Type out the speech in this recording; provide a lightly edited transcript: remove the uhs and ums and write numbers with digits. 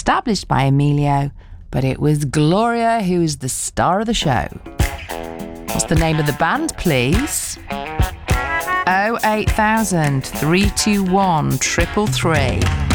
established by Emilio, but it was Gloria who was the star of the show. What's the name of the band, please? 08000 321 333.